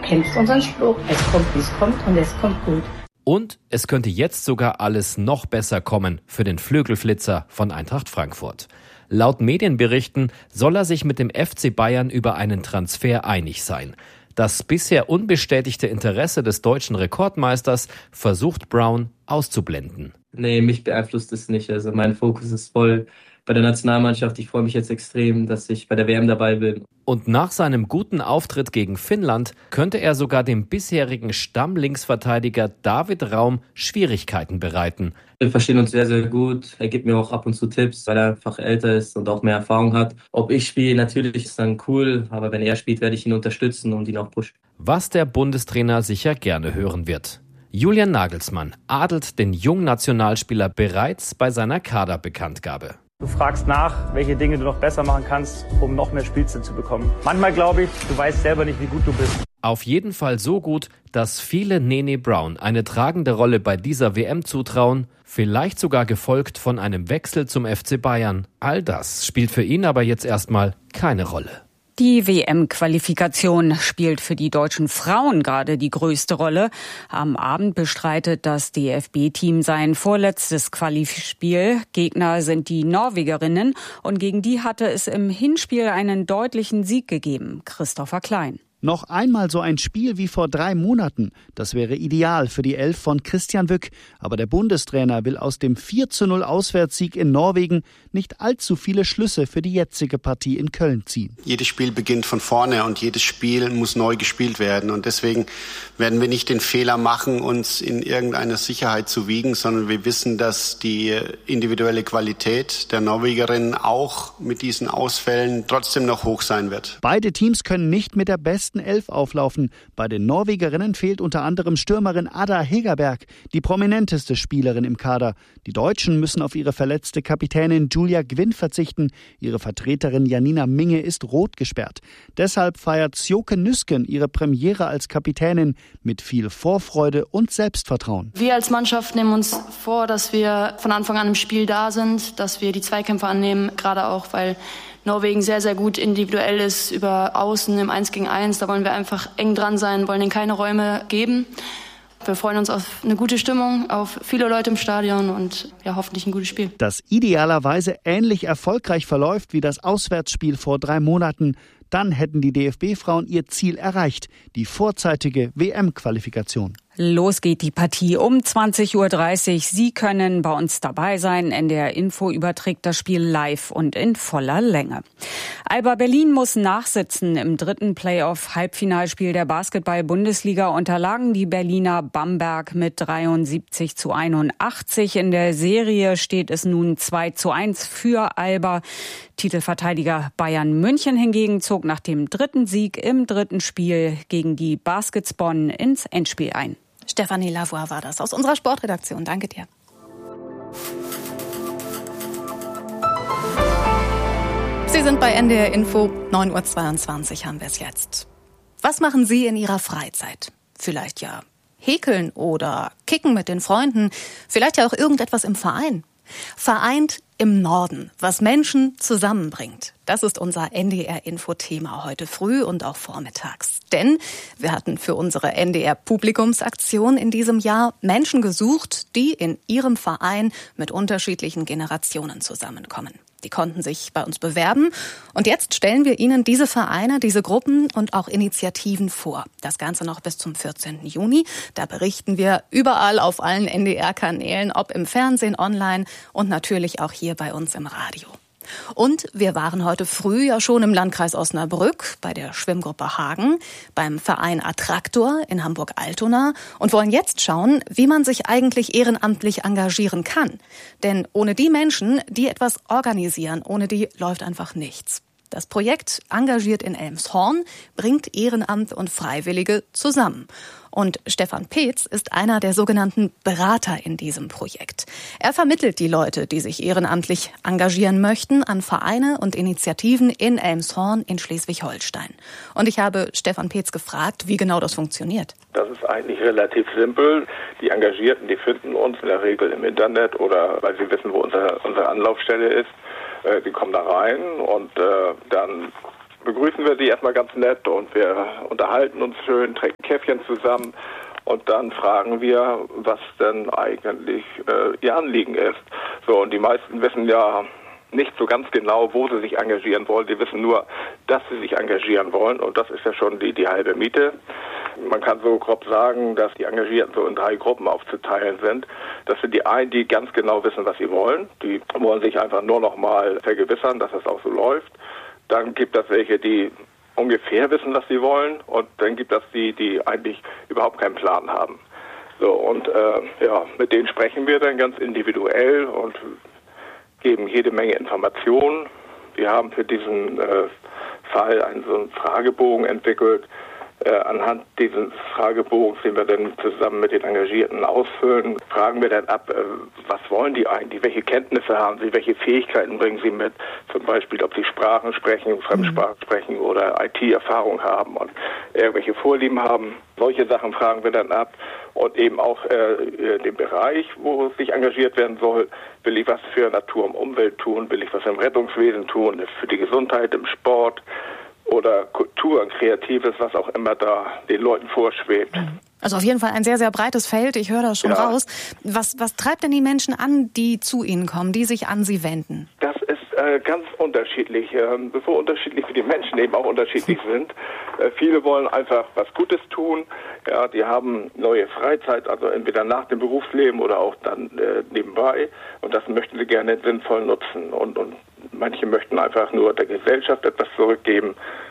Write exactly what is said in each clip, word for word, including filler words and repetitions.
kennst unseren Spruch, es kommt, wie es kommt und es kommt gut. Und es könnte jetzt sogar alles noch besser kommen für den Flügelflitzer von Eintracht Frankfurt. Laut Medienberichten soll er sich mit dem F C Bayern über einen Transfer einig sein. Das bisher unbestätigte Interesse des deutschen Rekordmeisters versucht Brown auszublenden. Nee, mich beeinflusst es nicht. Also mein Fokus ist voll bei der Nationalmannschaft. Ich freue mich jetzt extrem, dass ich bei der W M dabei bin. Und nach seinem guten Auftritt gegen Finnland könnte er sogar dem bisherigen Stammlinksverteidiger David Raum Schwierigkeiten bereiten. Wir verstehen uns sehr, sehr gut. Er gibt mir auch ab und zu Tipps, weil er einfach älter ist und auch mehr Erfahrung hat. Ob ich spiele, natürlich ist dann cool, aber wenn er spielt, werde ich ihn unterstützen und ihn auch pushen. Was der Bundestrainer sicher gerne hören wird. Julian Nagelsmann adelt den jungen Nationalspieler bereits bei seiner Kaderbekanntgabe. Du fragst nach, welche Dinge du noch besser machen kannst, um noch mehr Spielzeit zu bekommen. Manchmal glaube ich, du weißt selber nicht, wie gut du bist. Auf jeden Fall so gut, dass viele Nene Brown eine tragende Rolle bei dieser W M zutrauen, vielleicht sogar gefolgt von einem Wechsel zum F C Bayern. All das spielt für ihn aber jetzt erstmal keine Rolle. Die W M-Qualifikation spielt für die deutschen Frauen gerade die größte Rolle. Am Abend bestreitet das D F B-Team sein vorletztes Qualispiel. Gegner sind die Norwegerinnen und gegen die hatte es im Hinspiel einen deutlichen Sieg gegeben. Christopher Klein. Noch einmal so ein Spiel wie vor drei Monaten. Das wäre ideal für die Elf von Christian Wück. Aber der Bundestrainer will aus dem vier zu null Auswärtssieg in Norwegen nicht allzu viele Schlüsse für die jetzige Partie in Köln ziehen. Jedes Spiel beginnt von vorne und jedes Spiel muss neu gespielt werden. Und deswegen werden wir nicht den Fehler machen, uns in irgendeiner Sicherheit zu wiegen, sondern wir wissen, dass die individuelle Qualität der Norwegerinnen auch mit diesen Ausfällen trotzdem noch hoch sein wird. Beide Teams können nicht mit der besten Elf auflaufen. Bei den Norwegerinnen fehlt unter anderem Stürmerin Ada Hegerberg, die prominenteste Spielerin im Kader. Die Deutschen müssen auf ihre verletzte Kapitänin Julia Gwynn verzichten. Ihre Vertreterin Janina Minge ist rot gesperrt. Deshalb feiert Sjoke Nüsken ihre Premiere als Kapitänin mit viel Vorfreude und Selbstvertrauen. Wir als Mannschaft nehmen uns vor, dass wir von Anfang an im Spiel da sind, dass wir die Zweikämpfe annehmen, gerade auch, weil Norwegen sehr, sehr gut individuell ist, über Außen im eins gegen eins. Da wollen wir einfach eng dran sein, wollen ihnen keine Räume geben. Wir freuen uns auf eine gute Stimmung, auf viele Leute im Stadion und ja, hoffentlich ein gutes Spiel. Das idealerweise ähnlich erfolgreich verläuft wie das Auswärtsspiel vor drei Monaten. Dann hätten die D F B-Frauen ihr Ziel erreicht, die vorzeitige W M-Qualifikation. Los geht die Partie um zwanzig Uhr dreißig. Sie können bei uns dabei sein. N D R Info überträgt das Spiel live und in voller Länge. Alba Berlin muss nachsitzen. Im dritten Playoff-Halbfinalspiel der Basketball-Bundesliga unterlagen die Berliner Bamberg mit dreiundsiebzig zu einundachtzig. In der Serie steht es nun zwei zu eins für Alba. Titelverteidiger Bayern München hingegen zog nach dem dritten Sieg im dritten Spiel gegen die Baskets Bonn ins Endspiel ein. Stefanie Lavoie war das aus unserer Sportredaktion. Danke dir. Sie sind bei N D R Info. neun Uhr zweiundzwanzig haben wir es jetzt. Was machen Sie in Ihrer Freizeit? Vielleicht ja häkeln oder kicken mit den Freunden. Vielleicht ja auch irgendetwas im Verein. Vereint im Norden, was Menschen zusammenbringt. Das ist unser N D R-Info-Thema heute früh und auch vormittags. Denn wir hatten für unsere N D R-Publikumsaktion in diesem Jahr Menschen gesucht, die in ihrem Verein mit unterschiedlichen Generationen zusammenkommen. Die konnten sich bei uns bewerben und jetzt stellen wir Ihnen diese Vereine, diese Gruppen und auch Initiativen vor. Das Ganze noch bis zum vierzehnten Juni. Da berichten wir überall auf allen N D R-Kanälen, ob im Fernsehen, online und natürlich auch hier bei uns im Radio. Und wir waren heute früh ja schon im Landkreis Osnabrück bei der Schwimmgruppe Hagen, beim Verein Attraktor in Hamburg-Altona und wollen jetzt schauen, wie man sich eigentlich ehrenamtlich engagieren kann. Denn ohne die Menschen, die etwas organisieren, ohne die läuft einfach nichts. Das Projekt Engagiert in Elmshorn bringt Ehrenamt und Freiwillige zusammen. Und Stefan Peetz ist einer der sogenannten Berater in diesem Projekt. Er vermittelt die Leute, die sich ehrenamtlich engagieren möchten, an Vereine und Initiativen in Elmshorn in Schleswig-Holstein. Und ich habe Stefan Peetz gefragt, wie genau das funktioniert. Das ist eigentlich relativ simpel. Die Engagierten, die finden uns in der Regel im Internet oder weil sie wissen, wo unsere, unsere Anlaufstelle ist. Die kommen da rein und äh, dann begrüßen wir sie erstmal ganz nett und wir unterhalten uns schön, trinken Käffchen zusammen und dann fragen wir, was denn eigentlich äh, ihr Anliegen ist. So, und die meisten wissen ja nicht so ganz genau, wo sie sich engagieren wollen. Sie wissen nur, dass sie sich engagieren wollen und das ist ja schon die, die halbe Miete. Man kann so grob sagen, dass die Engagierten so in drei Gruppen aufzuteilen sind. Das sind die einen, die ganz genau wissen, was sie wollen. Die wollen sich einfach nur noch mal vergewissern, dass es auch so läuft. Dann gibt es welche, die ungefähr wissen, was sie wollen. Und dann gibt es die, die eigentlich überhaupt keinen Plan haben. So, und äh, ja, mit denen sprechen wir dann ganz individuell und geben jede Menge Informationen. Wir haben für diesen äh, Fall einen so einen Fragebogen entwickelt. Äh, anhand dieses Fragebogens, den wir dann zusammen mit den Engagierten ausfüllen, fragen wir dann ab, äh, was wollen die eigentlich, welche Kenntnisse haben sie, welche Fähigkeiten bringen sie mit, zum Beispiel, ob sie Sprachen sprechen, Fremdsprachen sprechen oder I T-Erfahrung haben und irgendwelche Vorlieben haben. Solche Sachen fragen wir dann ab und eben auch äh, den Bereich, wo sich engagiert werden soll. Will ich was für Natur und Umwelt tun, will ich was im Rettungswesen tun, für die Gesundheit, im Sport, oder Kultur und Kreatives, was auch immer da den Leuten vorschwebt. Also auf jeden Fall ein sehr, sehr breites Feld. Ich höre das schon ja. raus. Was, was treibt denn die Menschen an, die zu Ihnen kommen, die sich an Sie wenden? Das ist äh, ganz unterschiedlich. Ähm, so unterschiedlich wie die Menschen eben auch unterschiedlich sind. Äh, viele wollen einfach was Gutes tun. Ja, die haben neue Freizeit, also entweder nach dem Berufsleben oder auch dann äh, nebenbei. Und das möchten sie gerne sinnvoll nutzen. Und, und manche möchten einfach nur der Gesellschaft etwas zurückgeben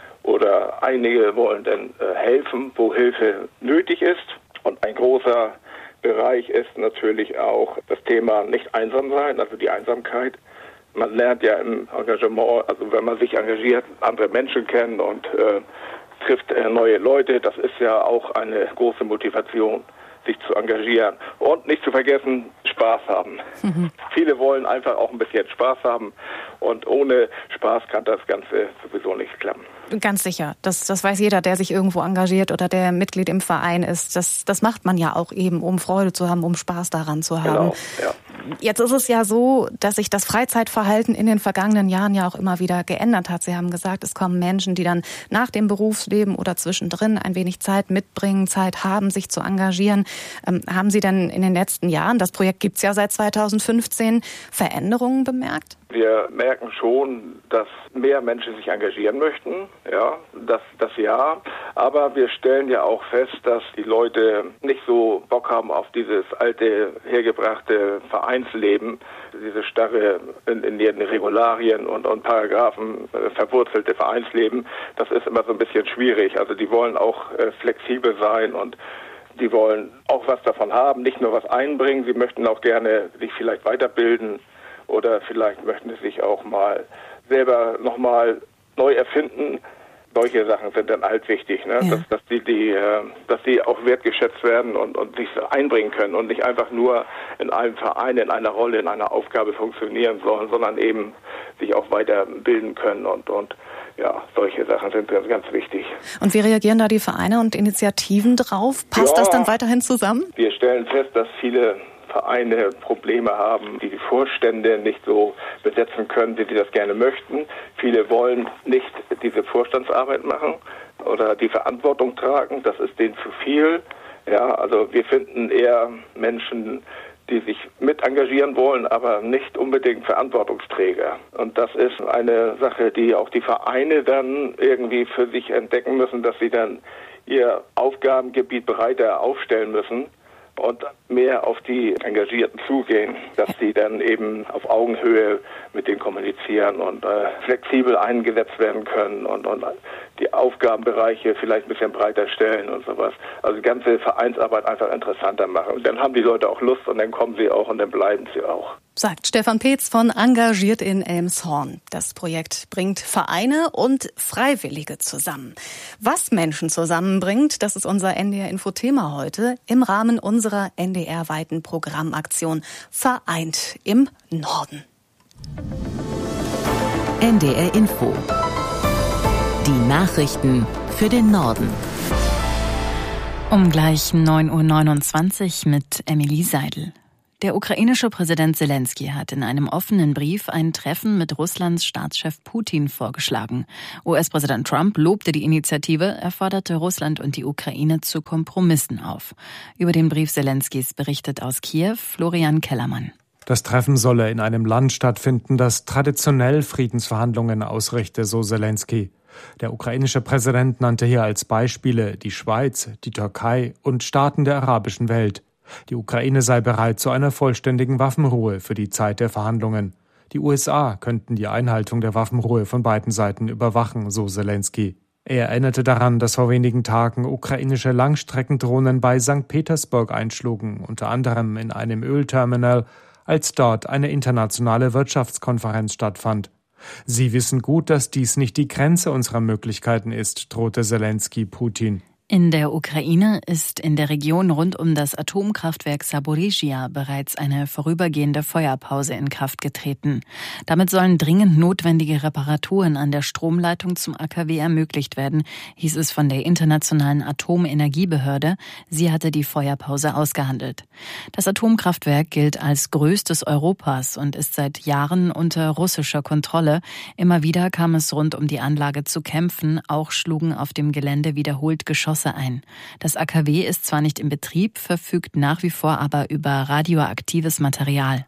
oder einige wollen dann äh, helfen, wo Hilfe nötig ist. Und ein großer Bereich ist natürlich auch das Thema nicht einsam sein, also die Einsamkeit. Man lernt ja im Engagement, also wenn man sich engagiert, andere Menschen kennen und äh, trifft äh, neue Leute. Das ist ja auch eine große Motivation, sich zu engagieren. Und nicht zu vergessen, Spaß haben. Mhm. Viele wollen einfach auch ein bisschen Spaß haben. Und ohne Spaß kann das Ganze sowieso nicht klappen. Ganz sicher. Das, das weiß jeder, der sich irgendwo engagiert oder der Mitglied im Verein ist. Das, das macht man ja auch eben, um Freude zu haben, um Spaß daran zu haben. Genau, ja. Jetzt ist es ja so, dass sich das Freizeitverhalten in den vergangenen Jahren ja auch immer wieder geändert hat. Sie haben gesagt, es kommen Menschen, die dann nach dem Berufsleben oder zwischendrin ein wenig Zeit mitbringen, Zeit haben, sich zu engagieren. Ähm, haben Sie denn in den letzten Jahren, das Projekt gibt's ja seit zweitausendfünfzehn, Veränderungen bemerkt? Wir merken schon, dass mehr Menschen sich engagieren möchten, ja, das, das ja. Aber wir stellen ja auch fest, dass die Leute nicht so Bock haben auf dieses alte, hergebrachte Vereinsleben, diese starre, in, in ihren Regularien und, und Paragraphen äh, verwurzelte Vereinsleben. Das ist immer so ein bisschen schwierig. Also die wollen auch äh, flexibel sein und die wollen auch was davon haben, nicht nur was einbringen. Sie möchten auch gerne sich vielleicht weiterbilden. Oder vielleicht möchten sie sich auch mal selber nochmal neu erfinden. Solche Sachen sind dann halt wichtig, ne? Ja. dass, dass die, die, dass die auch wertgeschätzt werden und, und sich einbringen können und nicht einfach nur in einem Verein, in einer Rolle, in einer Aufgabe funktionieren sollen, sondern eben sich auch weiterbilden können und, und ja, solche Sachen sind ganz, ganz wichtig. Und wie reagieren da die Vereine und Initiativen drauf? Passt ja, das dann weiterhin zusammen? Wir stellen fest, dass viele Vereine Probleme haben, die die Vorstände nicht so besetzen können, wie sie das gerne möchten. Viele wollen nicht diese Vorstandsarbeit machen oder die Verantwortung tragen. Das ist denen zu viel. Ja, also wir finden eher Menschen, die sich mit engagieren wollen, aber nicht unbedingt Verantwortungsträger. Und das ist eine Sache, die auch die Vereine dann irgendwie für sich entdecken müssen, dass sie dann ihr Aufgabengebiet breiter aufstellen müssen und mehr auf die Engagierten zugehen, dass sie dann eben auf Augenhöhe mit denen kommunizieren und äh, flexibel eingesetzt werden können und, und die Aufgabenbereiche vielleicht ein bisschen breiter stellen und sowas. Also die ganze Vereinsarbeit einfach interessanter machen. Und dann haben die Leute auch Lust und dann kommen sie auch und dann bleiben sie auch. Sagt Stefan Peetz von Engagiert in Elmshorn. Das Projekt bringt Vereine und Freiwillige zusammen. Was Menschen zusammenbringt, das ist unser N D R-Info-Thema heute im Rahmen unserer N D R-weiten Programmaktion Vereint im Norden. N D R-Info. Die Nachrichten für den Norden. Um gleich neun Uhr neunundzwanzig mit Emilie Seidel. Der ukrainische Präsident Selenskyj hat in einem offenen Brief ein Treffen mit Russlands Staatschef Putin vorgeschlagen. U S-Präsident Trump lobte die Initiative, er forderte Russland und die Ukraine zu Kompromissen auf. Über den Brief Selenskys berichtet aus Kiew Florian Kellermann. Das Treffen solle in einem Land stattfinden, das traditionell Friedensverhandlungen ausrichte, so Selenskyj. Der ukrainische Präsident nannte hier als Beispiele die Schweiz, die Türkei und Staaten der arabischen Welt. Die Ukraine sei bereit zu einer vollständigen Waffenruhe für die Zeit der Verhandlungen. Die U S A könnten die Einhaltung der Waffenruhe von beiden Seiten überwachen, so Selenskyj. Er erinnerte daran, dass vor wenigen Tagen ukrainische Langstreckendrohnen bei Sankt Petersburg einschlugen, unter anderem in einem Ölterminal, als dort eine internationale Wirtschaftskonferenz stattfand. Sie wissen gut, dass dies nicht die Grenze unserer Möglichkeiten ist, drohte Selenskyj Putin. In der Ukraine ist in der Region rund um das Atomkraftwerk Saporischschja bereits eine vorübergehende Feuerpause in Kraft getreten. Damit sollen dringend notwendige Reparaturen an der Stromleitung zum A K W ermöglicht werden, hieß es von der Internationalen Atomenergiebehörde. Sie hatte die Feuerpause ausgehandelt. Das Atomkraftwerk gilt als größtes Europas und ist seit Jahren unter russischer Kontrolle. Immer wieder kam es rund um die Anlage zu Kämpfen, auch schlugen auf dem Gelände wiederholt Geschosse ein. Das A K W ist zwar nicht in Betrieb, verfügt nach wie vor aber über radioaktives Material.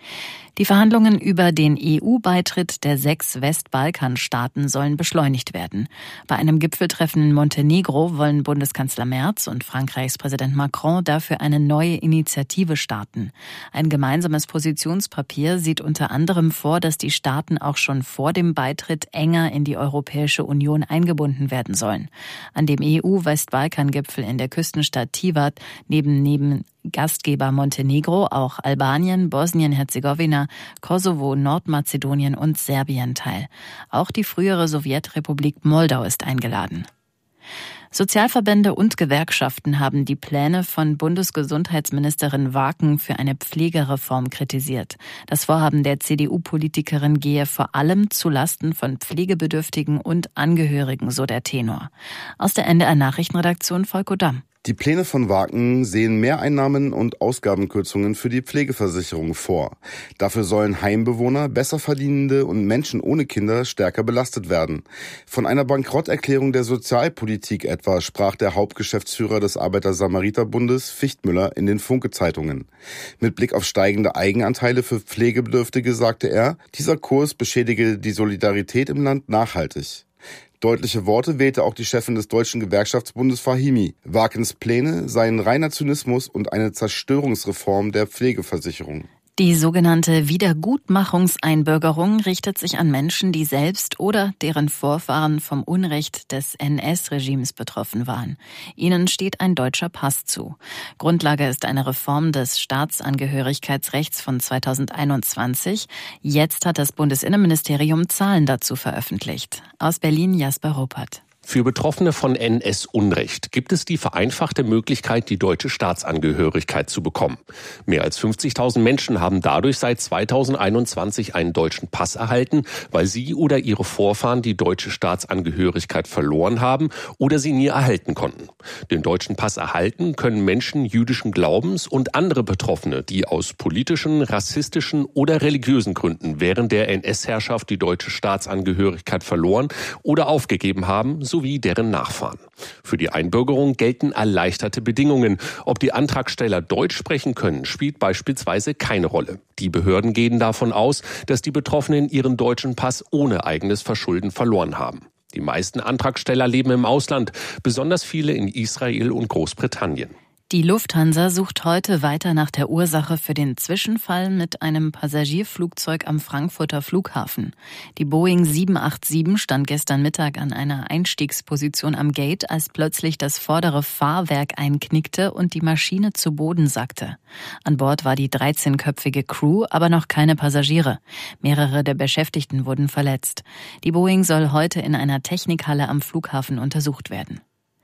Die Verhandlungen über den E U-Beitritt der sechs Westbalkanstaaten sollen beschleunigt werden. Bei einem Gipfeltreffen in Montenegro wollen Bundeskanzler Merz und Frankreichs Präsident Macron dafür eine neue Initiative starten. Ein gemeinsames Positionspapier sieht unter anderem vor, dass die Staaten auch schon vor dem Beitritt enger in die Europäische Union eingebunden werden sollen. An dem E U-Westbalkan-Gipfel in der Küstenstadt Tivat neben neben Gastgeber Montenegro auch Albanien, Bosnien-Herzegowina, Kosovo, Nordmazedonien und Serbien teil. Auch die frühere Sowjetrepublik Moldau ist eingeladen. Sozialverbände und Gewerkschaften haben die Pläne von Bundesgesundheitsministerin Waken für eine Pflegereform kritisiert. Das Vorhaben der C D U-Politikerin gehe vor allem zu Lasten von Pflegebedürftigen und Angehörigen, so der Tenor. Aus der N D R-Nachrichtenredaktion Volko Damm. Die Pläne von Waken sehen Mehreinnahmen und Ausgabenkürzungen für die Pflegeversicherung vor. Dafür sollen Heimbewohner, Besserverdienende und Menschen ohne Kinder stärker belastet werden. Von einer Bankrotterklärung der Sozialpolitik etwa sprach der Hauptgeschäftsführer des Arbeiter-Samariter-Bundes Fichtmüller in den Funke-Zeitungen. Mit Blick auf steigende Eigenanteile für Pflegebedürftige sagte er, dieser Kurs beschädige die Solidarität im Land nachhaltig. Deutliche Worte wählte auch die Chefin des Deutschen Gewerkschaftsbundes Fahimi. Wakens Pläne seien reiner Zynismus und eine Zerstörungsreform der Pflegeversicherung. Die sogenannte Wiedergutmachungseinbürgerung richtet sich an Menschen, die selbst oder deren Vorfahren vom Unrecht des N S-Regimes betroffen waren. Ihnen steht ein deutscher Pass zu. Grundlage ist eine Reform des Staatsangehörigkeitsrechts von zweitausendeinundzwanzig. Jetzt hat das Bundesinnenministerium Zahlen dazu veröffentlicht. Aus Berlin Jasper Ruppert. Für Betroffene von N S-Unrecht gibt es die vereinfachte Möglichkeit, die deutsche Staatsangehörigkeit zu bekommen. Mehr als fünfzigtausend Menschen haben dadurch seit zweitausendeinundzwanzig einen deutschen Pass erhalten, weil sie oder ihre Vorfahren die deutsche Staatsangehörigkeit verloren haben oder sie nie erhalten konnten. Den deutschen Pass erhalten können Menschen jüdischen Glaubens und andere Betroffene, die aus politischen, rassistischen oder religiösen Gründen während der N S-Herrschaft die deutsche Staatsangehörigkeit verloren oder aufgegeben haben, sowie deren Nachfahren. Für die Einbürgerung gelten erleichterte Bedingungen. Ob die Antragsteller Deutsch sprechen können, spielt beispielsweise keine Rolle. Die Behörden gehen davon aus, dass die Betroffenen ihren deutschen Pass ohne eigenes Verschulden verloren haben. Die meisten Antragsteller leben im Ausland, besonders viele in Israel und Großbritannien. Die Lufthansa sucht heute weiter nach der Ursache für den Zwischenfall mit einem Passagierflugzeug am Frankfurter Flughafen. Die Boeing sieben acht sieben stand gestern Mittag an einer Einstiegsposition am Gate, als plötzlich das vordere Fahrwerk einknickte und die Maschine zu Boden sackte. An Bord war die dreizehnköpfige Crew, aber noch keine Passagiere. Mehrere der Beschäftigten wurden verletzt. Die Boeing soll heute in einer Technikhalle am Flughafen untersucht werden.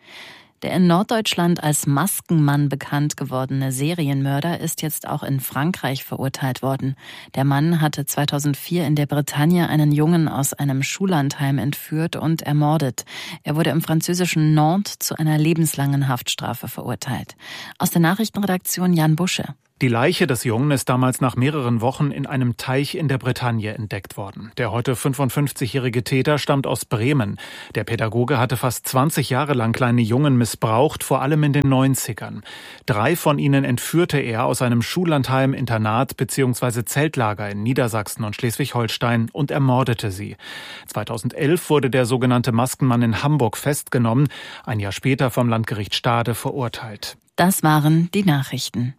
Der in Norddeutschland als Maskenmann bekannt gewordene Serienmörder ist jetzt auch in Frankreich verurteilt worden. Der Mann hatte zweitausendvier in der Bretagne einen Jungen aus einem Schullandheim entführt und ermordet. Er wurde im französischen Nantes zu einer lebenslangen Haftstrafe verurteilt. Aus der Nachrichtenredaktion Jan Busche. Die Leiche des Jungen ist damals nach mehreren Wochen in einem Teich in der Bretagne entdeckt worden. Der heute fünfundfünfzigjährige Täter stammt aus Bremen. Der Pädagoge hatte fast zwanzig Jahre lang kleine Jungen missbraucht, vor allem in den neunzigern. Drei von ihnen entführte er aus einem Schullandheim, Internat bzw. Zeltlager in Niedersachsen und Schleswig-Holstein und ermordete sie. zweitausendelf wurde der sogenannte Maskenmann in Hamburg festgenommen, ein Jahr später vom Landgericht Stade verurteilt. Das waren die Nachrichten.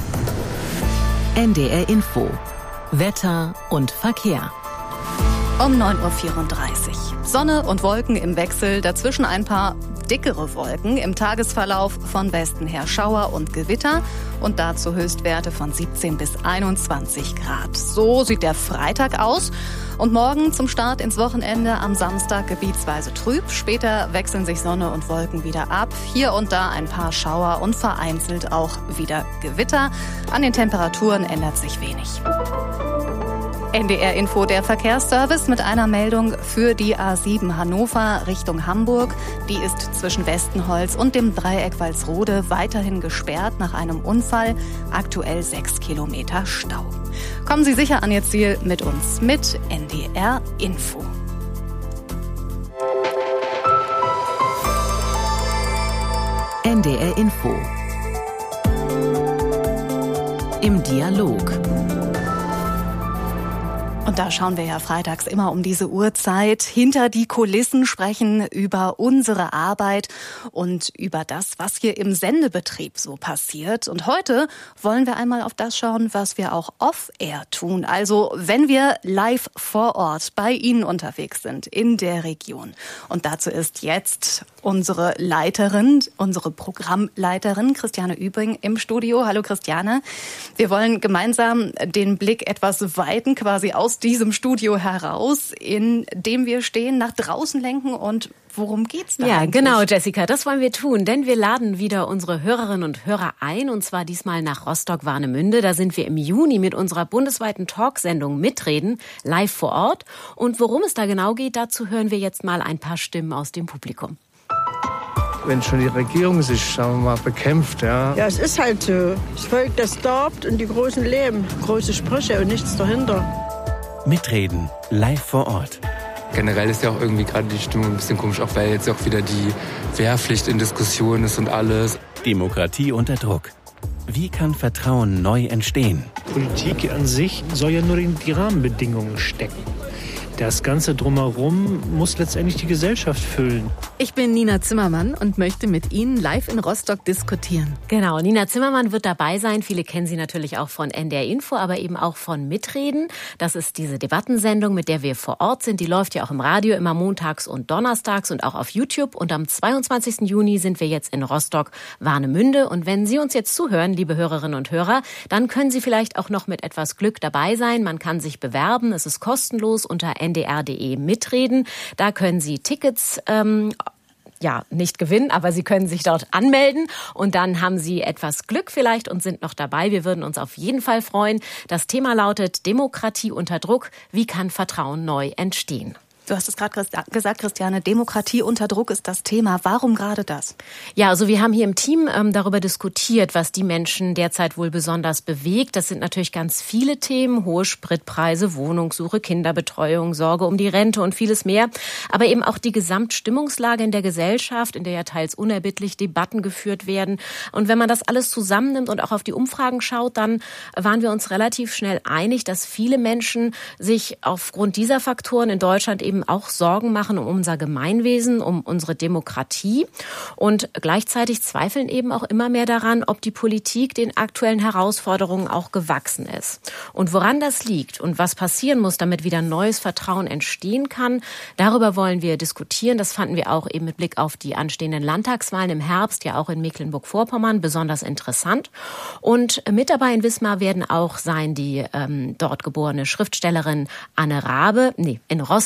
N D R Info. Wetter und Verkehr. Um neun Uhr vierunddreißig. Sonne und Wolken im Wechsel, dazwischen ein paar dickere Wolken. Im Tagesverlauf von Westen her Schauer und Gewitter und dazu Höchstwerte von siebzehn bis einundzwanzig Grad. So sieht der Freitag aus. Und morgen zum Start ins Wochenende am Samstag gebietsweise trüb. Später wechseln sich Sonne und Wolken wieder ab. Hier und da ein paar Schauer und vereinzelt auch wieder Gewitter. An den Temperaturen ändert sich wenig. N D R Info, der Verkehrsservice mit einer Meldung für die A sieben Hannover Richtung Hamburg. Die ist zwischen Westenholz und dem Dreieck Walsrode weiterhin gesperrt nach einem Unfall. Aktuell sechs Kilometer Stau. Kommen Sie sicher an Ihr Ziel mit uns, mit N D R Info. N D R Info. Im Dialog. Und da schauen wir ja freitags immer um diese Uhrzeit hinter die Kulissen, sprechen über unsere Arbeit und über das, was hier im Sendebetrieb so passiert. Und heute wollen wir einmal auf das schauen, was wir auch off-air tun. Also wenn wir live vor Ort bei Ihnen unterwegs sind in der Region. Und dazu ist jetzt unsere Leiterin, unsere Programmleiterin Christiane Übring im Studio. Hallo Christiane. Wir wollen gemeinsam den Blick etwas weiten, quasi aus diesem Studio heraus, in dem wir stehen, nach draußen lenken. Und worum geht's da? Ja, eigentlich? Genau, Jessica, das wollen wir tun, denn wir laden wieder unsere Hörerinnen und Hörer ein, und zwar diesmal nach Rostock-Warnemünde. Da sind wir im Juni mit unserer bundesweiten Talksendung Mitreden, live vor Ort. Und worum es da genau geht, dazu hören wir jetzt mal ein paar Stimmen aus dem Publikum. Wenn schon die Regierung sich, sagen wir mal, bekämpft, ja. Ja, es ist halt so. Das Volk, das darbt und die Großen leben. Große Sprüche und nichts dahinter. Mitreden, live vor Ort. Generell ist ja auch irgendwie gerade die Stimmung ein bisschen komisch, auch weil jetzt auch wieder die Wehrpflicht in Diskussion ist und alles. Demokratie unter Druck. Wie kann Vertrauen neu entstehen? Politik an sich soll ja nur in die Rahmenbedingungen stecken. Das Ganze drumherum muss letztendlich die Gesellschaft füllen. Ich bin Nina Zimmermann und möchte mit Ihnen live in Rostock diskutieren. Genau, Nina Zimmermann wird dabei sein. Viele kennen sie natürlich auch von N D R Info, aber eben auch von Mitreden. Das ist diese Debattensendung, mit der wir vor Ort sind. Die läuft ja auch im Radio immer montags und donnerstags und auch auf YouTube. Und am zweiundzwanzigsten Juni sind wir jetzt in Rostock-Warnemünde. Und wenn Sie uns jetzt zuhören, liebe Hörerinnen und Hörer, dann können Sie vielleicht auch noch mit etwas Glück dabei sein. Man kann sich bewerben. Es ist kostenlos unter N D R punkt D E mitreden. Da können Sie Tickets ähm, ja, nicht gewinnen, aber Sie können sich dort anmelden und dann haben Sie etwas Glück vielleicht und sind noch dabei. Wir würden uns auf jeden Fall freuen. Das Thema lautet Demokratie unter Druck. Wie kann Vertrauen neu entstehen? Du hast es gerade gesagt, Christiane, Demokratie unter Druck ist das Thema. Warum gerade das? Ja, also wir haben hier im Team ähm, darüber diskutiert, was die Menschen derzeit wohl besonders bewegt. Das sind natürlich ganz viele Themen, hohe Spritpreise, Wohnungssuche, Kinderbetreuung, Sorge um die Rente und vieles mehr. Aber eben auch die Gesamtstimmungslage in der Gesellschaft, in der ja teils unerbittlich Debatten geführt werden. Und wenn man das alles zusammennimmt und auch auf die Umfragen schaut, dann waren wir uns relativ schnell einig, dass viele Menschen sich aufgrund dieser Faktoren in Deutschland eben auch Sorgen machen um unser Gemeinwesen, um unsere Demokratie. Und gleichzeitig zweifeln eben auch immer mehr daran, ob die Politik den aktuellen Herausforderungen auch gewachsen ist. Und woran das liegt und was passieren muss, damit wieder neues Vertrauen entstehen kann, darüber wollen wir diskutieren. Das fanden wir auch eben mit Blick auf die anstehenden Landtagswahlen im Herbst, ja auch in Mecklenburg-Vorpommern, besonders interessant. Und mit dabei in Wismar werden auch sein die ähm, dort geborene Schriftstellerin Anne Rabe, nee, in Rostock, wir sind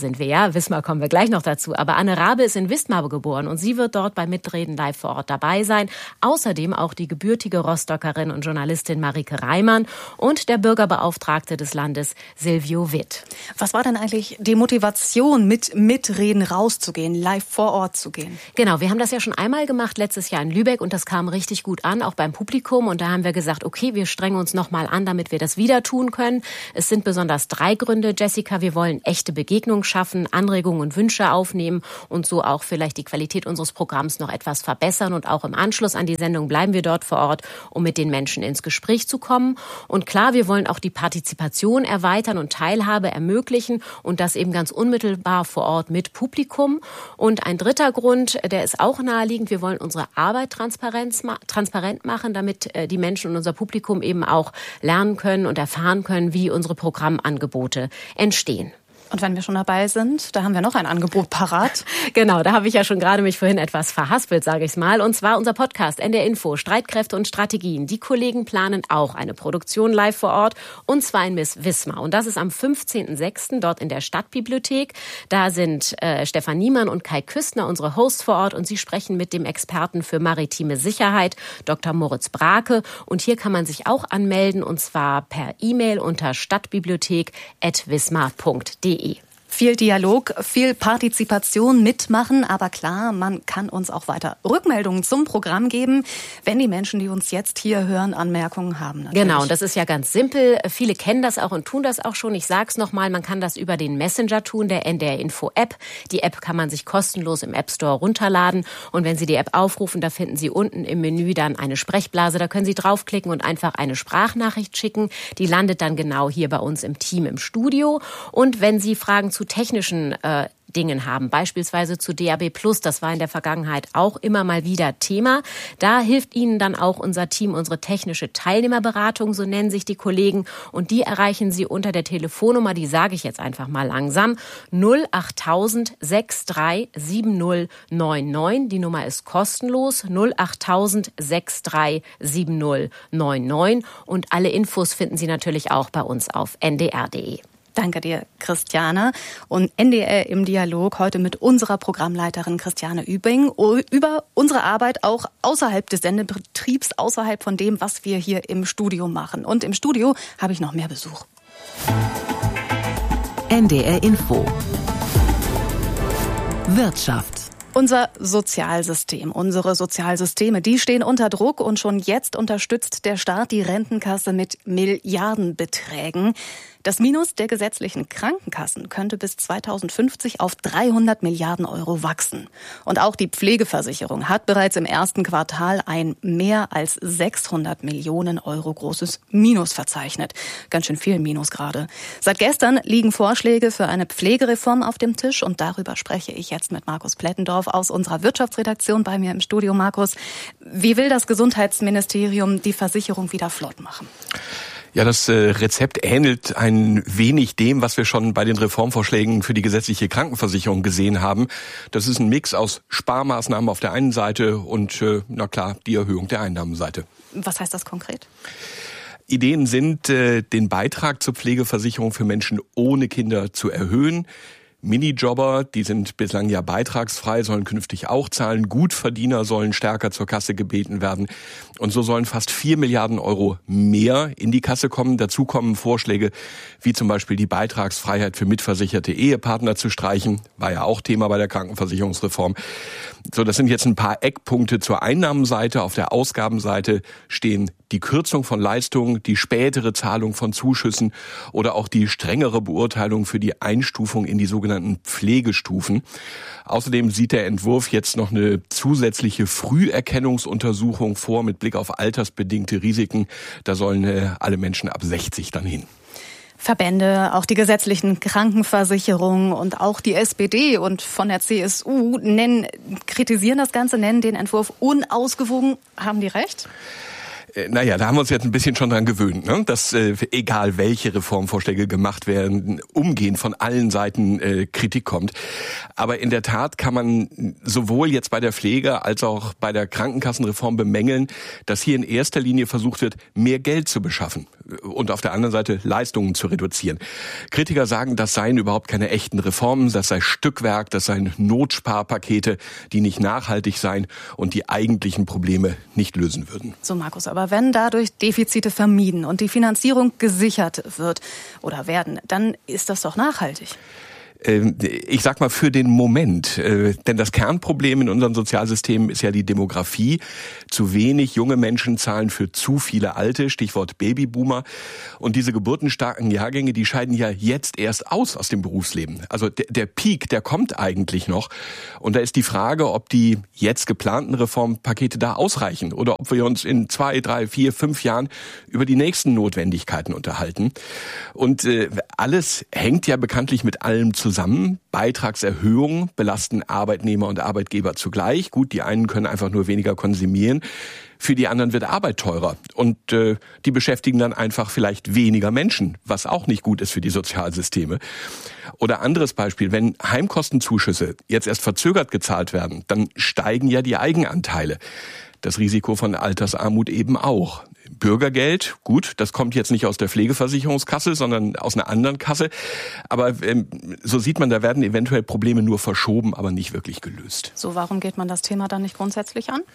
sind wir ja. Wismar kommen wir gleich noch dazu. Aber Anne Rabe ist in Wismar geboren und sie wird dort bei Mitreden live vor Ort dabei sein. Außerdem auch die gebürtige Rostockerin und Journalistin Marike Reimann und der Bürgerbeauftragte des Landes Silvio Witt. Was war denn eigentlich die Motivation, mit Mitreden rauszugehen, live vor Ort zu gehen? Genau, wir haben das ja schon einmal gemacht, letztes Jahr in Lübeck, und das kam richtig gut an, auch beim Publikum. Und da haben wir gesagt, okay, wir strengen uns noch mal an, damit wir das wieder tun können. Es sind besonders drei Gründe, Jessica. Wir wollen echte Begegnungen schaffen, Anregungen und Wünsche aufnehmen und so auch vielleicht die Qualität unseres Programms noch etwas verbessern. Und auch im Anschluss an die Sendung bleiben wir dort vor Ort, um mit den Menschen ins Gespräch zu kommen. Und klar, wir wollen auch die Partizipation erweitern und Teilhabe ermöglichen und das eben ganz unmittelbar vor Ort mit Publikum. Und ein dritter Grund, der ist auch naheliegend, wir wollen unsere Arbeit transparent machen, damit die Menschen und unser Publikum eben auch lernen können und erfahren können, wie unsere Programmangebote entstehen. Und wenn wir schon dabei sind, da haben wir noch ein Angebot parat. Genau, da habe ich ja schon gerade mich vorhin etwas verhaspelt, sage ich mal. Und zwar unser Podcast N D R Info, Streitkräfte und Strategien. Die Kollegen planen auch eine Produktion live vor Ort, und zwar in Miss Wismar. Und das ist am fünfzehnten sechsten dort in der Stadtbibliothek. Da sind äh, Stefan Niemann und Kai Küstner, unsere Hosts, vor Ort, und sie sprechen mit dem Experten für maritime Sicherheit, Doktor Moritz Brake. Und hier kann man sich auch anmelden, und zwar per E-Mail unter stadtbibliothek at wismar punkt de. Viel Dialog, viel Partizipation, mitmachen, aber klar, man kann uns auch weiter Rückmeldungen zum Programm geben, wenn die Menschen, die uns jetzt hier hören, Anmerkungen haben. Natürlich. Genau, und das ist ja ganz simpel. Viele kennen das auch und tun das auch schon. Ich sag's nochmal, man kann das über den Messenger tun, der N D R Info App. Die App kann man sich kostenlos im App Store runterladen, und wenn Sie die App aufrufen, da finden Sie unten im Menü dann eine Sprechblase. Da können Sie draufklicken und einfach eine Sprachnachricht schicken. Die landet dann genau hier bei uns im Team im Studio. Und wenn Sie Fragen zu technischen äh, Dingen haben, beispielsweise zu D A B plus, das war in der Vergangenheit auch immer mal wieder Thema. Da hilft Ihnen dann auch unser Team, unsere technische Teilnehmerberatung, so nennen sich die Kollegen, und die erreichen Sie unter der Telefonnummer, die sage ich jetzt einfach mal langsam, null acht null null sechs drei sieben null neun neun. Die Nummer ist kostenlos, null acht null null sechs drei sieben null neun neun, und alle Infos finden Sie natürlich auch bei uns auf n d r punkt d e. Danke dir, Christiane. Und N D R im Dialog heute mit unserer Programmleiterin Christiane Übing über unsere Arbeit auch außerhalb des Sendebetriebs, außerhalb von dem, was wir hier im Studio machen. Und im Studio habe ich noch mehr Besuch. N D R Info. Wirtschaft. Unser Sozialsystem, unsere Sozialsysteme, die stehen unter Druck, und schon jetzt unterstützt der Staat die Rentenkasse mit Milliardenbeträgen. Das Minus der gesetzlichen Krankenkassen könnte bis zweitausendfünfzig auf dreihundert Milliarden Euro wachsen. Und auch die Pflegeversicherung hat bereits im ersten Quartal ein mehr als sechshundert Millionen Euro großes Minus verzeichnet. Ganz schön viel Minus gerade. Seit gestern liegen Vorschläge für eine Pflegereform auf dem Tisch, und darüber spreche ich jetzt mit Markus Plettendorf aus unserer Wirtschaftsredaktion bei mir im Studio. Markus, wie will das Gesundheitsministerium die Versicherung wieder flott machen? Ja, das Rezept ähnelt ein wenig dem, was wir schon bei den Reformvorschlägen für die gesetzliche Krankenversicherung gesehen haben. Das ist ein Mix aus Sparmaßnahmen auf der einen Seite und, na klar, die Erhöhung der Einnahmenseite. Was heißt das konkret? Ideen sind, den Beitrag zur Pflegeversicherung für Menschen ohne Kinder zu erhöhen. Minijobber, die sind bislang ja beitragsfrei, sollen künftig auch zahlen. Gutverdiener sollen stärker zur Kasse gebeten werden. Und so sollen fast vier Milliarden Euro mehr in die Kasse kommen. Dazu kommen Vorschläge, wie zum Beispiel die Beitragsfreiheit für mitversicherte Ehepartner zu streichen. War ja auch Thema bei der Krankenversicherungsreform. So, das sind jetzt ein paar Eckpunkte zur Einnahmenseite. Auf der Ausgabenseite stehen die Kürzung von Leistungen, die spätere Zahlung von Zuschüssen oder auch die strengere Beurteilung für die Einstufung in die sogenannten Pflegestufen. Außerdem sieht der Entwurf jetzt noch eine zusätzliche Früherkennungsuntersuchung vor mit Blick auf altersbedingte Risiken. Da sollen äh, alle Menschen ab sechzig dann hin. Verbände, auch die gesetzlichen Krankenversicherungen und auch die S P D und von der C S U nennen, kritisieren das Ganze, nennen den Entwurf unausgewogen. Haben die recht? Naja, da haben wir uns jetzt ein bisschen schon dran gewöhnt, ne? dass äh, egal welche Reformvorschläge gemacht werden, umgehend von allen Seiten äh, Kritik kommt. Aber in der Tat kann man sowohl jetzt bei der Pflege als auch bei der Krankenkassenreform bemängeln, dass hier in erster Linie versucht wird, mehr Geld zu beschaffen und auf der anderen Seite Leistungen zu reduzieren. Kritiker sagen, das seien überhaupt keine echten Reformen, das sei Stückwerk, das seien Notsparpakete, die nicht nachhaltig seien und die eigentlichen Probleme nicht lösen würden. So, Markus, aber wenn dadurch Defizite vermieden und die Finanzierung gesichert wird oder werden, dann ist das doch nachhaltig. Ich sag mal für den Moment, denn das Kernproblem in unserem Sozialsystem ist ja die Demografie. Zu wenig junge Menschen zahlen für zu viele Alte, Stichwort Babyboomer. Und diese geburtenstarken Jahrgänge, die scheiden ja jetzt erst aus aus dem Berufsleben. Also der, der Peak, der kommt eigentlich noch. Und da ist die Frage, ob die jetzt geplanten Reformpakete da ausreichen oder ob wir uns in zwei, drei, vier, fünf Jahren über die nächsten Notwendigkeiten unterhalten. Und äh, alles hängt ja bekanntlich mit allem zusammen. Zusammen. Beitragserhöhungen belasten Arbeitnehmer und Arbeitgeber zugleich. Gut, die einen können einfach nur weniger konsumieren. Für die anderen wird Arbeit teurer. Und äh, die beschäftigen dann einfach vielleicht weniger Menschen, was auch nicht gut ist für die Sozialsysteme. Oder anderes Beispiel, wenn Heimkostenzuschüsse jetzt erst verzögert gezahlt werden, dann steigen ja die Eigenanteile. Das Risiko von Altersarmut eben auch. Bürgergeld, gut, das kommt jetzt nicht aus der Pflegeversicherungskasse, sondern aus einer anderen Kasse. Aber ähm, so sieht man, da werden eventuell Probleme nur verschoben, aber nicht wirklich gelöst. So, warum geht man das Thema dann nicht grundsätzlich an?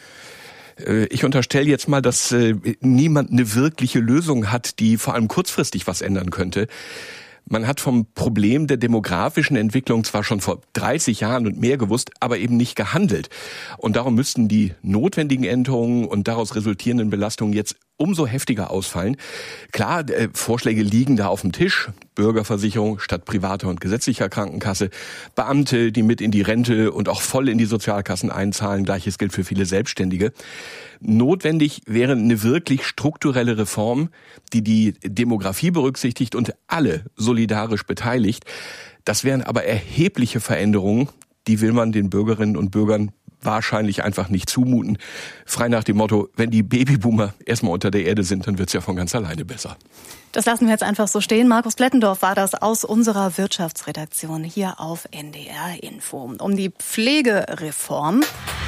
Ich unterstelle jetzt mal, dass äh, niemand eine wirkliche Lösung hat, die vor allem kurzfristig was ändern könnte. Man hat vom Problem der demografischen Entwicklung zwar schon vor dreißig Jahren und mehr gewusst, aber eben nicht gehandelt. Und darum müssten die notwendigen Änderungen und daraus resultierenden Belastungen jetzt umso heftiger ausfallen. Klar, äh, Vorschläge liegen da auf dem Tisch. Bürgerversicherung statt privater und gesetzlicher Krankenkasse. Beamte, die mit in die Rente und auch voll in die Sozialkassen einzahlen. Gleiches gilt für viele Selbstständige. Notwendig wäre eine wirklich strukturelle Reform, die die Demografie berücksichtigt und alle solidarisch beteiligt. Das wären aber erhebliche Veränderungen, die will man den Bürgerinnen und Bürgern wahrscheinlich einfach nicht zumuten. Frei nach dem Motto, wenn die Babyboomer erstmal unter der Erde sind, dann wird's ja von ganz alleine besser. Das lassen wir jetzt einfach so stehen. Markus Plettendorf war das aus unserer Wirtschaftsredaktion hier auf N D R Info. Um die Pflegereform,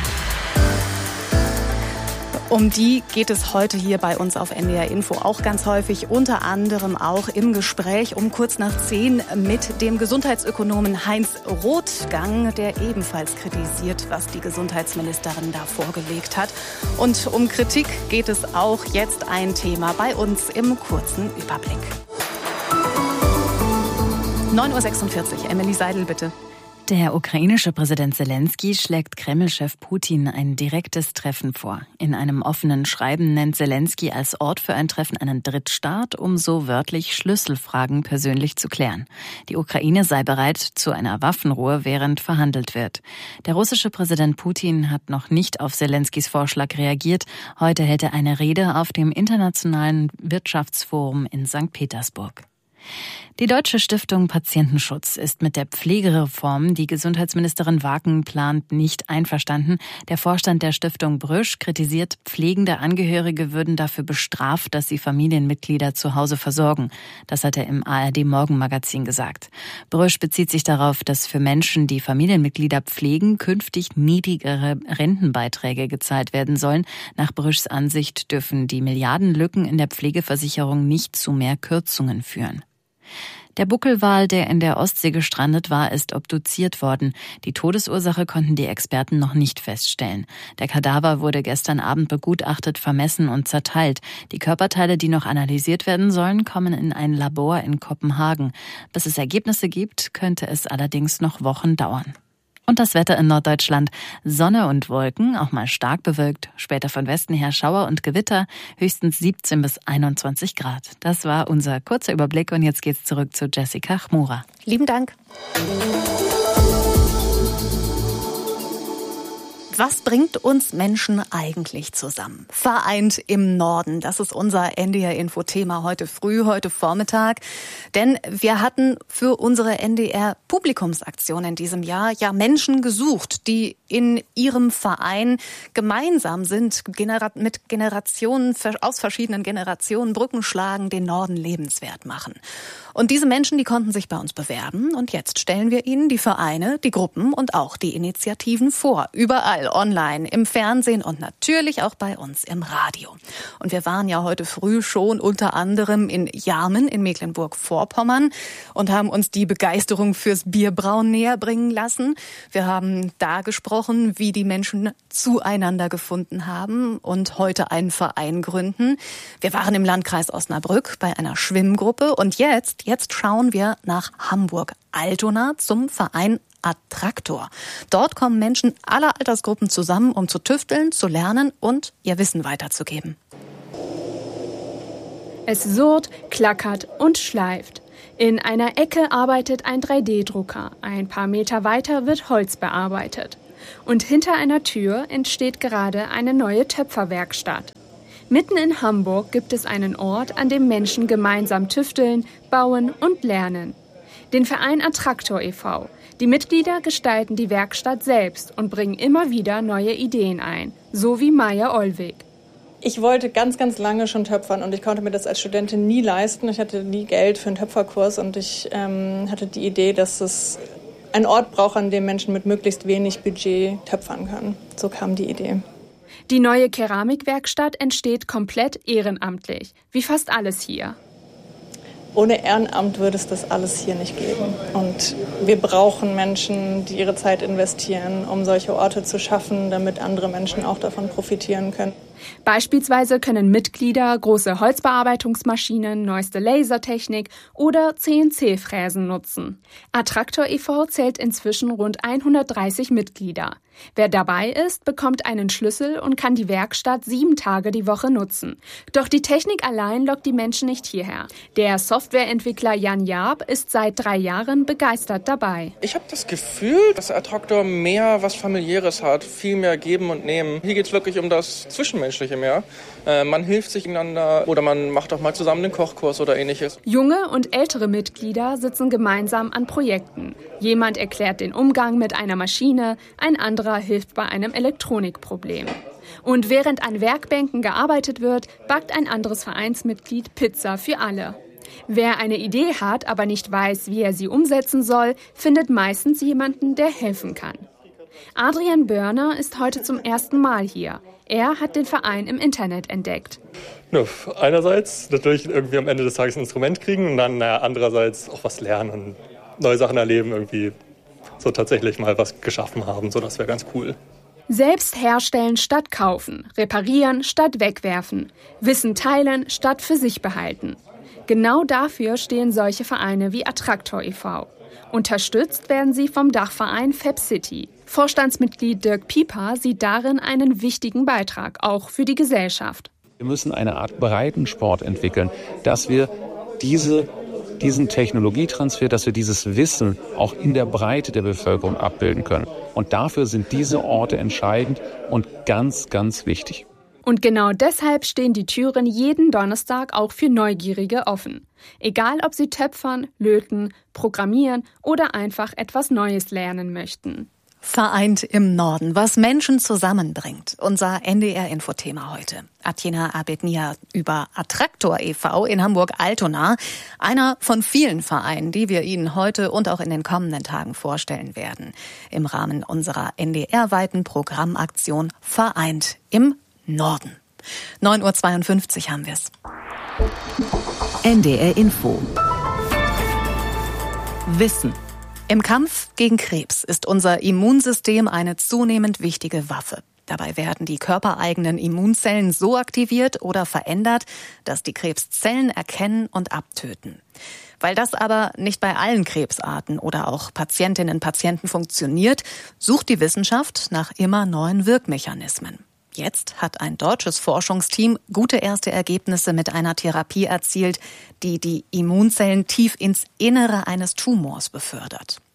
um die geht es heute hier bei uns auf N D R Info auch ganz häufig, unter anderem auch im Gespräch um kurz nach zehn mit dem Gesundheitsökonomen Heinz Rothgang, der ebenfalls kritisiert, was die Gesundheitsministerin da vorgelegt hat. Und um Kritik geht es auch jetzt ein Thema bei uns im kurzen Überblick. neun Uhr sechsundvierzig, Emily Seidel, bitte. Der ukrainische Präsident Zelensky schlägt Kreml-Chef Putin ein direktes Treffen vor. In einem offenen Schreiben nennt Zelensky als Ort für ein Treffen einen Drittstaat, um so wörtlich Schlüsselfragen persönlich zu klären. Die Ukraine sei bereit zu einer Waffenruhe, während verhandelt wird. Der russische Präsident Putin hat noch nicht auf Zelenskys Vorschlag reagiert. Heute hält er eine Rede auf dem Internationalen Wirtschaftsforum in Sankt Petersburg. Die Deutsche Stiftung Patientenschutz ist mit der Pflegereform, die Gesundheitsministerin Wagen plant, nicht einverstanden. Der Vorstand der Stiftung Brüsch kritisiert, pflegende Angehörige würden dafür bestraft, dass sie Familienmitglieder zu Hause versorgen. Das hat er im A R D-Morgenmagazin gesagt. Brüsch bezieht sich darauf, dass für Menschen, die Familienmitglieder pflegen, künftig niedrigere Rentenbeiträge gezahlt werden sollen. Nach Brüschs Ansicht dürfen die Milliardenlücken in der Pflegeversicherung nicht zu mehr Kürzungen führen. Der Buckelwal, der in der Ostsee gestrandet war, ist obduziert worden. Die Todesursache konnten die Experten noch nicht feststellen. Der Kadaver wurde gestern Abend begutachtet, vermessen und zerteilt. Die Körperteile, die noch analysiert werden sollen, kommen in ein Labor in Kopenhagen. Bis es Ergebnisse gibt, könnte es allerdings noch Wochen dauern. Und das Wetter in Norddeutschland. Sonne und Wolken, auch mal stark bewölkt. Später von Westen her Schauer und Gewitter, höchstens siebzehn bis einundzwanzig Grad. Das war unser kurzer Überblick und jetzt geht's zurück zu Jessica Chmura. Lieben Dank. Was bringt uns Menschen eigentlich zusammen? Vereint im Norden, das ist unser N D R-Info-Thema heute früh, heute Vormittag. Denn wir hatten für unsere N D R-Publikumsaktion in diesem Jahr ja Menschen gesucht, die in ihrem Verein gemeinsam sind, mit Generationen, aus verschiedenen Generationen Brücken schlagen, den Norden lebenswert machen. Und diese Menschen, die konnten sich bei uns bewerben. Und jetzt stellen wir ihnen die Vereine, die Gruppen und auch die Initiativen vor. Überall, online, im Fernsehen und natürlich auch bei uns im Radio. Und wir waren ja heute früh schon unter anderem in Jarmen in Mecklenburg-Vorpommern und haben uns die Begeisterung fürs Bierbrauen näher bringen lassen. Wir haben da gesprochen, wie die Menschen zueinander gefunden haben und heute einen Verein gründen. Wir waren im Landkreis Osnabrück bei einer Schwimmgruppe und jetzt Jetzt schauen wir nach Hamburg-Altona zum Verein Attraktor. Dort kommen Menschen aller Altersgruppen zusammen, um zu tüfteln, zu lernen und ihr Wissen weiterzugeben. Es surrt, klackert und schleift. In einer Ecke arbeitet ein drei D Drucker. Ein paar Meter weiter wird Holz bearbeitet. Und hinter einer Tür entsteht gerade eine neue Töpferwerkstatt. Mitten in Hamburg gibt es einen Ort, an dem Menschen gemeinsam tüfteln, bauen und lernen. Den Verein Attraktor e V Die Mitglieder gestalten die Werkstatt selbst und bringen immer wieder neue Ideen ein, so wie Maja Olweg. Ich wollte ganz, ganz lange schon töpfern und ich konnte mir das als Studentin nie leisten. Ich hatte nie Geld für einen Töpferkurs und ich ähm, hatte die Idee, dass es einen Ort braucht, an dem Menschen mit möglichst wenig Budget töpfern können. So kam die Idee. Die neue Keramikwerkstatt entsteht komplett ehrenamtlich, wie fast alles hier. Ohne Ehrenamt würde es das alles hier nicht geben. Und wir brauchen Menschen, die ihre Zeit investieren, um solche Orte zu schaffen, damit andere Menschen auch davon profitieren können. Beispielsweise können Mitglieder große Holzbearbeitungsmaschinen, neueste Lasertechnik oder C N C-Fräsen nutzen. Attraktor e V zählt inzwischen rund hundertdreißig Mitglieder. Wer dabei ist, bekommt einen Schlüssel und kann die Werkstatt sieben Tage die Woche nutzen. Doch die Technik allein lockt die Menschen nicht hierher. Der Softwareentwickler Jan Jaab ist seit drei Jahren begeistert dabei. Ich habe das Gefühl, dass der Attraktor mehr was Familiäres hat, viel mehr geben und nehmen. Hier geht es wirklich um das Zwischenmenschliche mehr. Äh, man hilft sich einander oder man macht auch mal zusammen einen Kochkurs oder ähnliches. Junge und ältere Mitglieder sitzen gemeinsam an Projekten. Jemand erklärt den Umgang mit einer Maschine, ein anderer hilft bei einem Elektronikproblem. Und während an Werkbänken gearbeitet wird, backt ein anderes Vereinsmitglied Pizza für alle. Wer eine Idee hat, aber nicht weiß, wie er sie umsetzen soll, findet meistens jemanden, der helfen kann. Adrian Börner ist heute zum ersten Mal hier. Er hat den Verein im Internet entdeckt. Ja, einerseits natürlich irgendwie am Ende des Tages ein Instrument kriegen und dann naja, andererseits auch was lernen und neue Sachen erleben, irgendwie so tatsächlich mal was geschaffen haben. So, das wäre ganz cool. Selbst herstellen statt kaufen, reparieren statt wegwerfen, Wissen teilen statt für sich behalten. Genau dafür stehen solche Vereine wie Attraktor e V Unterstützt werden sie vom Dachverein FabCity. Vorstandsmitglied Dirk Pieper sieht darin einen wichtigen Beitrag, auch für die Gesellschaft. Wir müssen eine Art Breitensport entwickeln, dass wir diese, diesen Technologietransfer, dass wir dieses Wissen auch in der Breite der Bevölkerung abbilden können. Und dafür sind diese Orte entscheidend und ganz, ganz wichtig. Und genau deshalb stehen die Türen jeden Donnerstag auch für Neugierige offen. Egal, ob sie töpfern, löten, programmieren oder einfach etwas Neues lernen möchten. Vereint im Norden, was Menschen zusammenbringt. Unser N D R-Info-Thema heute. Atjena Abednia über Attraktor e V in Hamburg-Altona. Einer von vielen Vereinen, die wir Ihnen heute und auch in den kommenden Tagen vorstellen werden. Im Rahmen unserer N D R-weiten Programmaktion Vereint im Norden. neun Uhr zweiundfünfzig haben wir es. N D R Info. Wissen. Im Kampf gegen Krebs ist unser Immunsystem eine zunehmend wichtige Waffe. Dabei werden die körpereigenen Immunzellen so aktiviert oder verändert, dass die Krebszellen erkennen und abtöten. Weil das aber nicht bei allen Krebsarten oder auch Patientinnen und Patienten funktioniert, sucht die Wissenschaft nach immer neuen Wirkmechanismen. Jetzt hat ein deutsches Forschungsteam gute erste Ergebnisse mit einer Therapie erzielt, die die Immunzellen tief ins Innere eines Tumors befördert.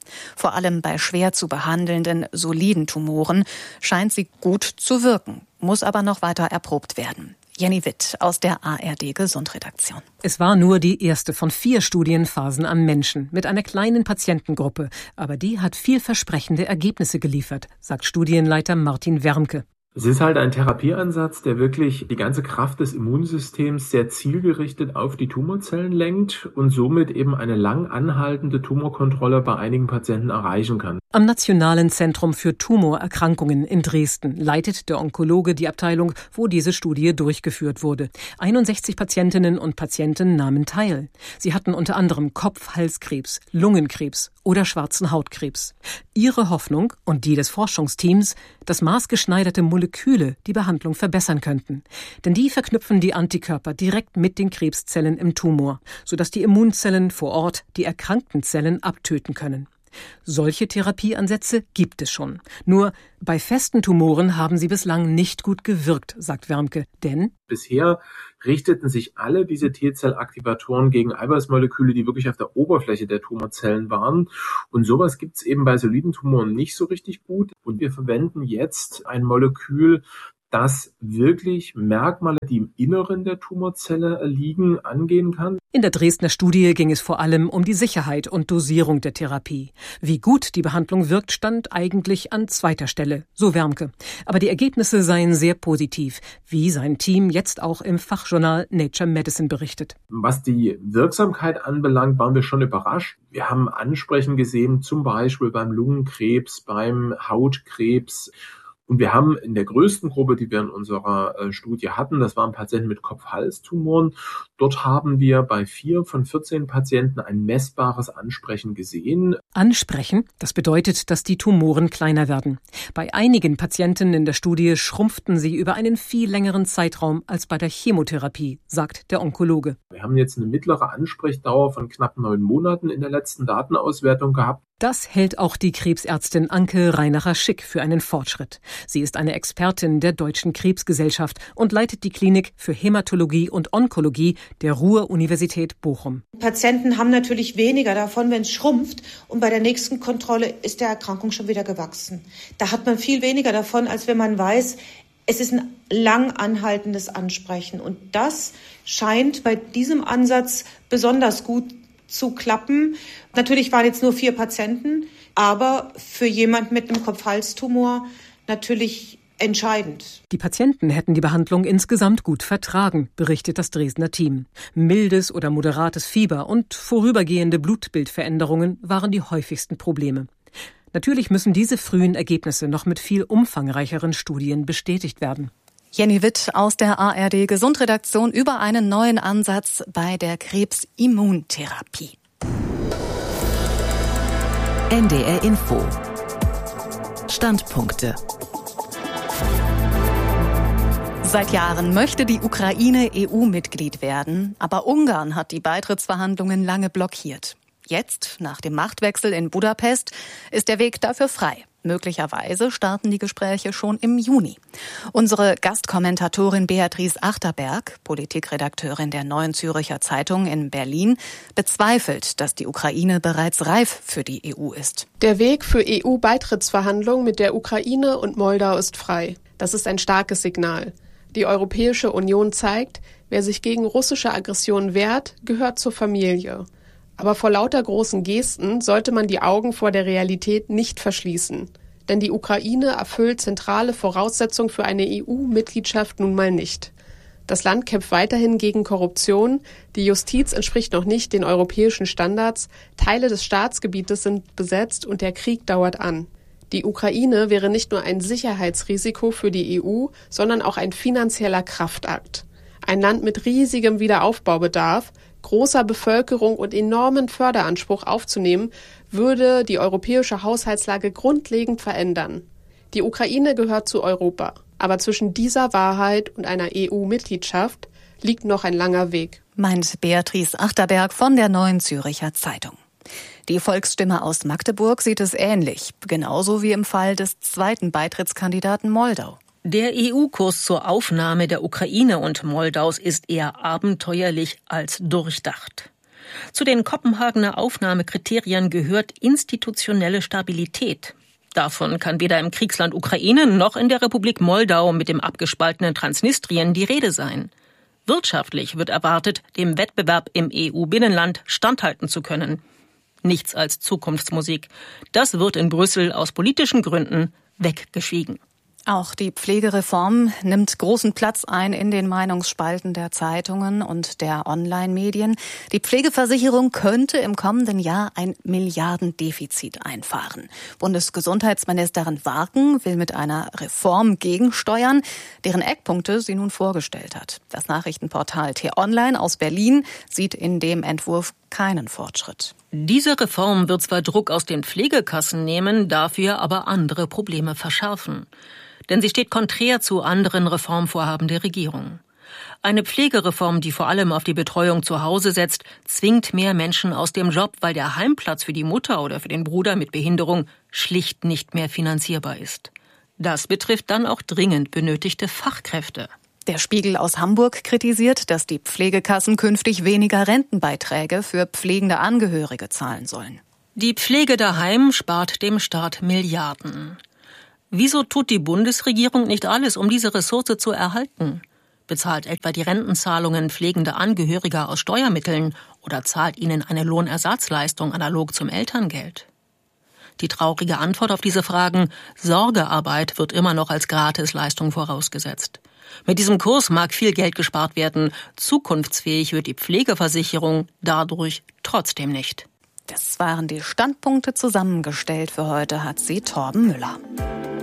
Vor allem bei schwer zu behandelnden, soliden Tumoren scheint sie gut zu wirken, muss aber noch weiter erprobt werden. Jenny Witt aus der A R D-Gesundredaktion. Es war nur die erste von vier Studienphasen am Menschen mit einer kleinen Patientengruppe. Aber die hat vielversprechende Ergebnisse geliefert, sagt Studienleiter Martin Wermke. Es ist halt ein Therapieansatz, der wirklich die ganze Kraft des Immunsystems sehr zielgerichtet auf die Tumorzellen lenkt und somit eben eine lang anhaltende Tumorkontrolle bei einigen Patienten erreichen kann. Am Nationalen Zentrum für Tumorerkrankungen in Dresden leitet der Onkologe die Abteilung, wo diese Studie durchgeführt wurde. einundsechzig Patientinnen und Patienten nahmen teil. Sie hatten unter anderem Kopf-Halskrebs, Lungenkrebs oder schwarzen Hautkrebs. Ihre Hoffnung und die des Forschungsteams, dass maßgeschneiderte Moleküle die Behandlung verbessern könnten. Denn die verknüpfen die Antikörper direkt mit den Krebszellen im Tumor, sodass die Immunzellen vor Ort die erkrankten Zellen abtöten können. Solche Therapieansätze gibt es schon. Nur bei festen Tumoren haben sie bislang nicht gut gewirkt, sagt Wermke. Denn bisher richteten sich alle diese T-Zellaktivatoren gegen Eiweißmoleküle, die wirklich auf der Oberfläche der Tumorzellen waren. Und sowas gibt es eben bei soliden Tumoren nicht so richtig gut. Und wir verwenden jetzt ein Molekül, das wirklich Merkmale, die im Inneren der Tumorzelle liegen, angehen kann. In der Dresdner Studie ging es vor allem um die Sicherheit und Dosierung der Therapie. Wie gut die Behandlung wirkt, stand eigentlich an zweiter Stelle, so Wermke. Aber die Ergebnisse seien sehr positiv, wie sein Team jetzt auch im Fachjournal Nature Medicine berichtet. Was die Wirksamkeit anbelangt, waren wir schon überrascht. Wir haben Ansprechen gesehen, zum Beispiel beim Lungenkrebs, beim Hautkrebs. Und wir haben in der größten Gruppe, die wir in unserer äh, Studie hatten, das waren Patienten mit Kopf-Hals-Tumoren. Dort haben wir bei vier von vierzehn Patienten ein messbares Ansprechen gesehen. Ansprechen, das bedeutet, dass die Tumoren kleiner werden. Bei einigen Patienten in der Studie schrumpften sie über einen viel längeren Zeitraum als bei der Chemotherapie, sagt der Onkologe. Wir haben jetzt eine mittlere Ansprechdauer von knapp neun Monaten in der letzten Datenauswertung gehabt. Das hält auch die Krebsärztin Anke Reinacher-Schick für einen Fortschritt. Sie ist eine Expertin der Deutschen Krebsgesellschaft und leitet die Klinik für Hämatologie und Onkologie der Ruhr-Universität Bochum. Patienten haben natürlich weniger davon, wenn es schrumpft, und bei der nächsten Kontrolle ist der Erkrankung schon wieder gewachsen. Da hat man viel weniger davon, als wenn man weiß, es ist ein lang anhaltendes Ansprechen. Und das scheint bei diesem Ansatz besonders gut zu klappen. Natürlich waren jetzt nur vier Patienten, aber für jemand mit einem Kopf-Hals-Tumor natürlich entscheidend. Die Patienten hätten die Behandlung insgesamt gut vertragen, berichtet das Dresdner Team. Mildes oder moderates Fieber und vorübergehende Blutbildveränderungen waren die häufigsten Probleme. Natürlich müssen diese frühen Ergebnisse noch mit viel umfangreicheren Studien bestätigt werden. Jenny Witt aus der A R D-Gesundredaktion über einen neuen Ansatz bei der Krebsimmuntherapie. N D R Info. Standpunkte. Seit Jahren möchte die Ukraine E U-Mitglied werden, aber Ungarn hat die Beitrittsverhandlungen lange blockiert. Jetzt, nach dem Machtwechsel in Budapest, ist der Weg dafür frei. Möglicherweise starten die Gespräche schon im Juni. Unsere Gastkommentatorin Beatrice Achterberg, Politikredakteurin der Neuen Zürcher Zeitung in Berlin, bezweifelt, dass die Ukraine bereits reif für die E U ist. Der Weg für E U-Beitrittsverhandlungen mit der Ukraine und Moldau ist frei. Das ist ein starkes Signal. Die Europäische Union zeigt, wer sich gegen russische Aggression wehrt, gehört zur Familie. Aber vor lauter großen Gesten sollte man die Augen vor der Realität nicht verschließen. Denn die Ukraine erfüllt zentrale Voraussetzungen für eine E U-Mitgliedschaft nun mal nicht. Das Land kämpft weiterhin gegen Korruption, die Justiz entspricht noch nicht den europäischen Standards, Teile des Staatsgebietes sind besetzt und der Krieg dauert an. Die Ukraine wäre nicht nur ein Sicherheitsrisiko für die E U, sondern auch ein finanzieller Kraftakt. Ein Land mit riesigem Wiederaufbaubedarf, großer Bevölkerung und enormen Förderanspruch aufzunehmen, würde die europäische Haushaltslage grundlegend verändern. Die Ukraine gehört zu Europa. Aber zwischen dieser Wahrheit und einer E U-Mitgliedschaft liegt noch ein langer Weg. Meint Beatrice Achterberg von der Neuen Zürcher Zeitung. Die Volksstimme aus Magdeburg sieht es ähnlich, genauso wie im Fall des zweiten Beitrittskandidaten Moldau. Der E U-Kurs zur Aufnahme der Ukraine und Moldaus ist eher abenteuerlich als durchdacht. Zu den Kopenhagener Aufnahmekriterien gehört institutionelle Stabilität. Davon kann weder im Kriegsland Ukraine noch in der Republik Moldau mit dem abgespaltenen Transnistrien die Rede sein. Wirtschaftlich wird erwartet, dem Wettbewerb im E U-Binnenland standhalten zu können. Nichts als Zukunftsmusik. Das wird in Brüssel aus politischen Gründen weggeschwiegen. Auch die Pflegereform nimmt großen Platz ein in den Meinungsspalten der Zeitungen und der Online-Medien. Die Pflegeversicherung könnte im kommenden Jahr ein Milliardendefizit einfahren. Bundesgesundheitsministerin Warken will mit einer Reform gegensteuern, deren Eckpunkte sie nun vorgestellt hat. Das Nachrichtenportal T-Online aus Berlin sieht in dem Entwurf keinen Fortschritt. Diese Reform wird zwar Druck aus den Pflegekassen nehmen, dafür aber andere Probleme verschärfen. Denn sie steht konträr zu anderen Reformvorhaben der Regierung. Eine Pflegereform, die vor allem auf die Betreuung zu Hause setzt, zwingt mehr Menschen aus dem Job, weil der Heimplatz für die Mutter oder für den Bruder mit Behinderung schlicht nicht mehr finanzierbar ist. Das betrifft dann auch dringend benötigte Fachkräfte. Der Spiegel aus Hamburg kritisiert, dass die Pflegekassen künftig weniger Rentenbeiträge für pflegende Angehörige zahlen sollen. Die Pflege daheim spart dem Staat Milliarden. Wieso tut die Bundesregierung nicht alles, um diese Ressource zu erhalten? Bezahlt etwa die Rentenzahlungen pflegender Angehöriger aus Steuermitteln oder zahlt ihnen eine Lohnersatzleistung analog zum Elterngeld? Die traurige Antwort auf diese Fragen: Sorgearbeit wird immer noch als Gratisleistung vorausgesetzt. Mit diesem Kurs mag viel Geld gespart werden. Zukunftsfähig wird die Pflegeversicherung dadurch trotzdem nicht. Das waren die Standpunkte. Zusammengestellt für heute hat sie Torben Müller.